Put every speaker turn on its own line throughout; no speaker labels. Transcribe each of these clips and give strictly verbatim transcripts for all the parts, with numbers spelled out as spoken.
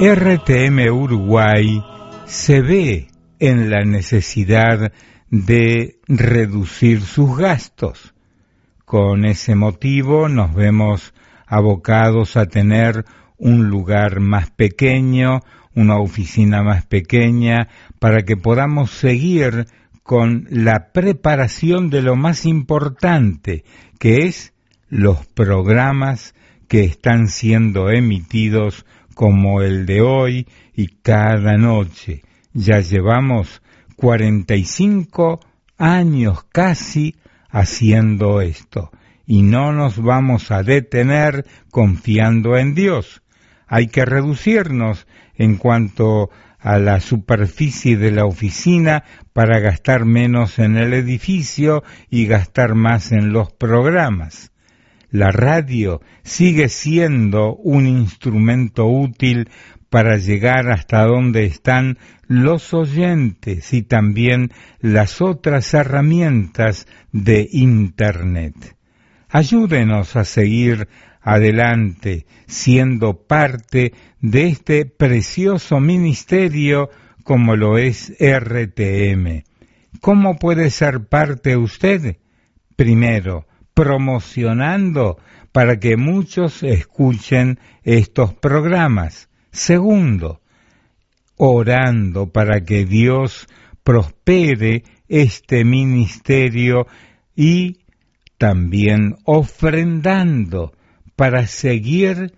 R T M Uruguay se ve en la necesidad de reducir sus gastos. Con ese motivo nos vemos abocados a tener un lugar más pequeño, una oficina más pequeña, para que podamos seguir con la preparación de lo más importante, que es los programas que están siendo emitidos como el de hoy y cada noche. Ya llevamos cuarenta y cinco años casi haciendo esto, y no nos vamos a detener confiando en Dios. Hay que reducirnos en cuanto a la superficie de la oficina para gastar menos en el edificio y gastar más en los programas. La radio sigue siendo un instrumento útil para llegar hasta donde están los oyentes y también las otras herramientas de Internet. Ayúdenos a seguir adelante, siendo parte de este precioso ministerio como lo es R T M. ¿Cómo puede ser parte usted? Primero, promocionando para que muchos escuchen estos programas. Segundo, orando para que Dios prospere este ministerio y también ofrendando para seguir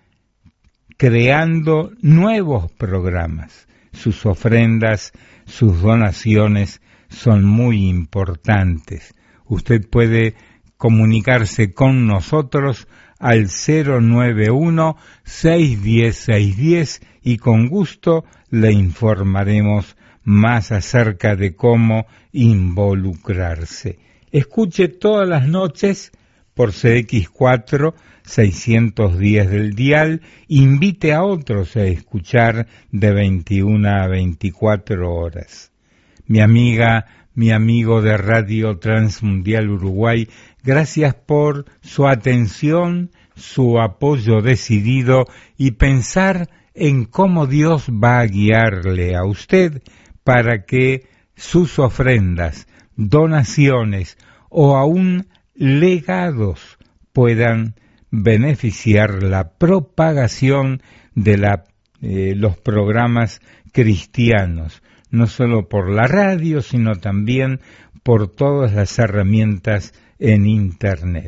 creando nuevos programas. Sus ofrendas, sus donaciones son muy importantes. Usted puede comunicarse con nosotros al cero nueve uno, seis uno cero, seis uno cero y con gusto le informaremos más acerca de cómo involucrarse. Escuche todas las noches por C X cuatro, seiscientos diez del dial, invite a otros a escuchar de veintiuna a veinticuatro horas. Mi amiga, mi amigo de Radio Transmundial Uruguay, gracias por su atención, su apoyo decidido y pensar en cómo Dios va a guiarle a usted para que sus ofrendas, donaciones o aún legados puedan beneficiar la propagación de la, eh, los programas cristianos, no solo por la radio, sino también por todas las herramientas en Internet.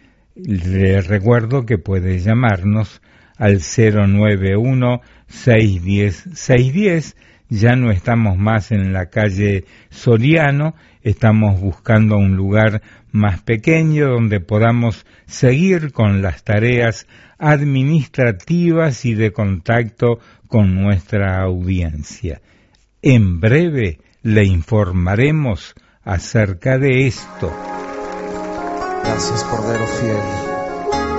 Le recuerdo que puede llamarnos al cero nueve uno, seis uno cero, seis uno cero. Ya no estamos más en la calle Soriano, estamos buscando un lugar más pequeño donde podamos seguir con las tareas administrativas y de contacto con nuestra audiencia. En breve le informaremos acerca de esto.
Gracias, Cordero fiel.